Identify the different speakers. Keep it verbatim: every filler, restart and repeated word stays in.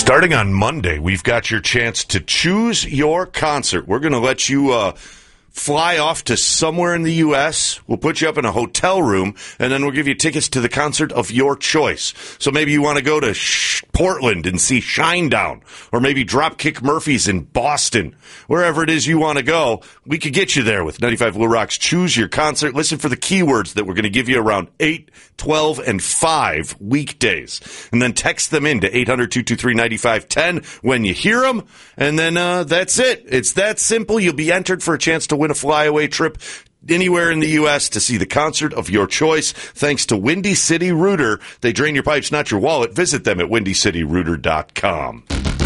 Speaker 1: Starting on Monday, we've got your chance to choose your concert. We're going to let you uh, fly off to somewhere in the U S. We'll put you up in a hotel room, and then we'll give you tickets to the concert of your choice. So maybe you want to go to Sh- Portland and see Shinedown, or maybe Dropkick Murphys in Boston. Wherever it is you want to go, we could get you there with ninety-five Blue Rocks Choose Your Concert. Listen for the keywords that we're going to give you around eight, twelve, and five weekdays. And then text them in to eight hundred, two two three, nine five one zero when you hear them. And then uh, that's it. It's that simple. You'll be entered for a chance to win a flyaway trip anywhere in the U S to see the concert of your choice, thanks to Windy City Rooter. They drain your pipes, not your wallet. Visit them at windy city rooter dot com.